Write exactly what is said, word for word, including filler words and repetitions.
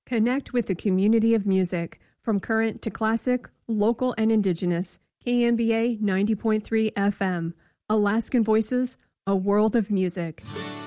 Connect with the community of music, from current to classic, local and indigenous. K M B A ninety point three F M. Alaskan Voices, a world of music.